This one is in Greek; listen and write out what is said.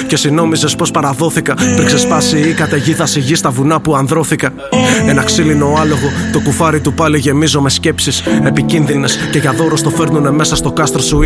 Και εσύ νόμιζες πως παραδόθηκα πριν ξεσπάσει η καταιγίδα η γη στα βουνά που ανδρώθηκα. Ένα ξύλινο άλογο, το κουφάρι του πάλι γεμίζω με σκέψεις επικίνδυνες. Και για δώρο στο φέρνουνε μέσα στο κάστρο σου